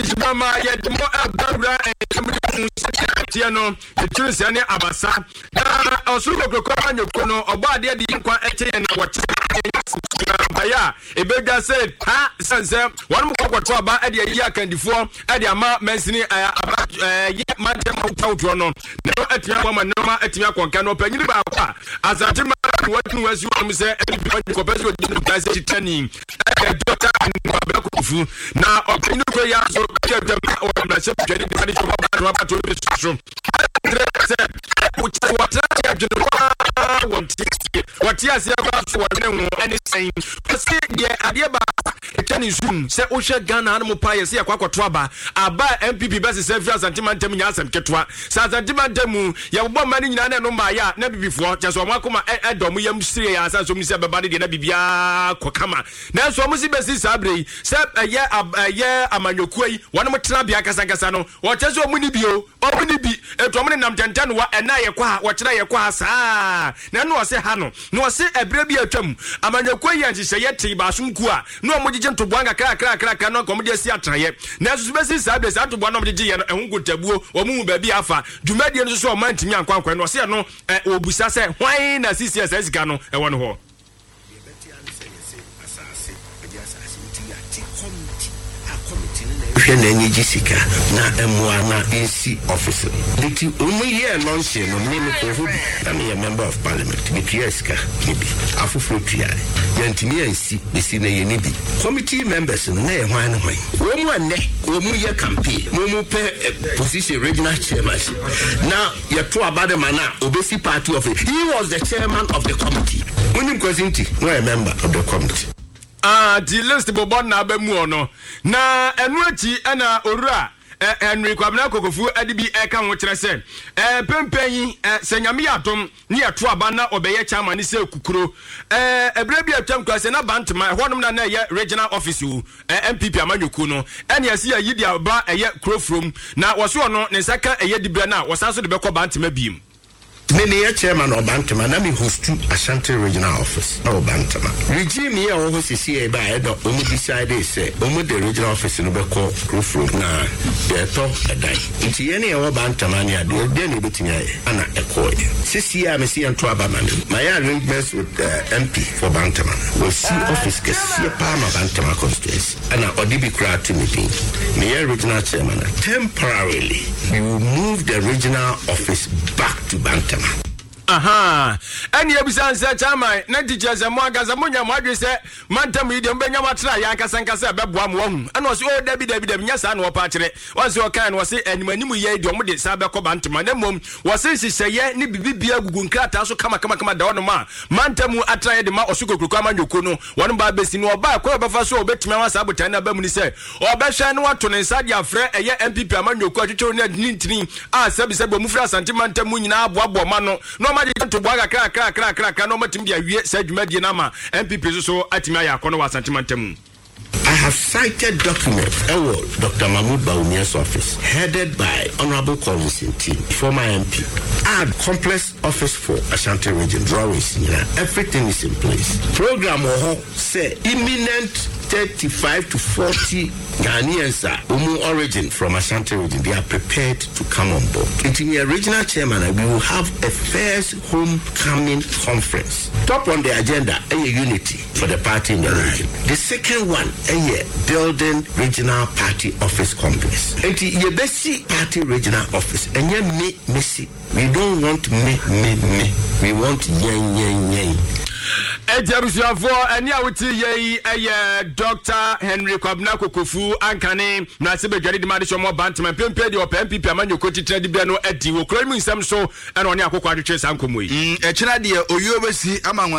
Mama yet more abra and no the children abasa. Also kono oba de nkwa ete na wacha ya ebega said ha sense one mo kwato aba e de yi akandifo e de ama mensini aba mantem tawtro no no atia ma no atia konka no panyini ba kwa azante ma watu wasu am se e ko beso de place titani doctor ba kufu na opinion ko ya so ke dem o na se pede de ani so ba ba to so what yes so any saying say the idea ba etani zoom say o hwe Ghana an mo paye say akwakoto aba MPP best say fi asantemantem nya asem ketwa say asantemantem ye bo mani nyina na no ma ya na bibifo cheso mo akoma edom yam sire ya asan so mu say beba de na bibia kokama na so mo si besi sabre say ye amanyoku yi won mo tena bia kasakasa no o cheso o mu ni bio o mu ni bi eto mo nam tenten wa ena ye kwa wo kira ye kwa saa na no se ha no no se ebre bi atwam amanyoku yi anhye ye te ba sumku a no mo gije ntobo anga kra no kom de si atraye na so besi sabre sa ntobo no mo gije ye no ehungu tabuo o mu ba bi afa dwumadi no so o mantimi ankwankwa no se no obusa se hwan na CCS sika no e won ho na enyi jisika na emwa na NC officer diti omu ye launch no me ko hu na member of parliament me tieska nibi afufro tia yantimi ansi besi na ye nibi committee members no na ye hwan no hwan omu ane omu ye campaign omu pe position regional chairman na ye to abade mana obesi party of it. He was the chairman of the committee onim kwazinti no a member of the committee. The list bobo na abemu ono na enu achi na orura Henry Kwabena Kokofu adibi eka ho kire se pempenyi senyame yadom ne yeto aba na obeye chama ni se kukuro ebre bi atwam kwase na bantama honom na ye regional office MPP amanyoku no ene yesi ya yidi aba eye krofrom na woso no ne saka eye dibra na wosanso de beko bantama biem Nene chairman of Bantama, na me host Ashanti regional office. No Bantama. Regime here over CCA by head of Omu decide say Omu the regional office in Beko Krofro na the top a die. It's any of Bantama near the Denny Bitinia Anna Ecoy. CCA Messi and Tuabaman. My arrangements with MP for Bantama will see office Cassia Palma Bantama constituency and Odibi Krat meeting. Mayor regional chairman temporarily we will move the regional office back to Bantama. Aha, and you be answer chama, na teachers and more gazamunya madri say, Mantam idiom benya matra yanka sankasa bebuam won. And was all Debbie Nyasa no patre. Was your kind was it and when you ye domo de sabako bantama mum was it say ye ni bibia gugunkrata so kama down ma. Mantamu atray de ma osuko kukama nyokono. One ba besi no ba kwa ba so obetime wan sabotana ba mu ni say. Obehwe no wato ne sade afre eye MPP amanyoko atwetwe ne ntini a sabi mu fra santimantamu nyina aboabo ma no. To Boga crack, no matter be said Mediana MPP so Atimia Kono was Santimantum. I have cited documents, Dr. Mahmoud Baumia's office, headed by Honorable Collins T, former MP. Add complex office for Ashanti region drawings. Everything is in place. Program say imminent 35 to 40 Ghanaians are origin from Ashanti region. They are prepared to come on board. In the regional chairman, we will have a first homecoming conference. Top on the agenda, a unity for the party in the region. The second one, a building regional party office complex. And the best party regional office. And me. We don't want me. We want yen. Ejabusiafo eni awuti ye Dr. Henry Kwabena Kokofu ankane na sebe dwade di madisho mo bantama pempe de opa MPP amanyoko titire di bia no adi wo krami nsam so ena oni akokwa adwetwe sankomo yi ekira de oyobesi ama